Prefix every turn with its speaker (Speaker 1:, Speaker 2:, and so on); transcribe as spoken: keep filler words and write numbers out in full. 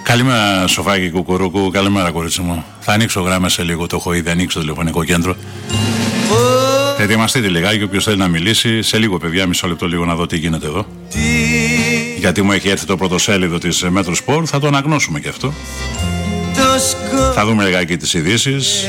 Speaker 1: Καλημέρα, Σοφάκη Κουκουρούκου. Καλημέρα, κορίτσι μου. Θα ανοίξω γράμμες σε λίγο. Το έχω ήδη ανοίξει το τηλεφωνικό κέντρο. Ετοιμαστείτε λιγάκι. Όποιος θέλει να μιλήσει, σε λίγο, παιδιά, μισό λεπτό λίγο να δω τι γίνεται εδώ. Γιατί μου έχει έρθει το πρωτοσέλιδο της Μέτρο Σπορ. Θα το αναγνώσουμε και αυτό. Θα δούμε λιγάκι τις ειδήσεις.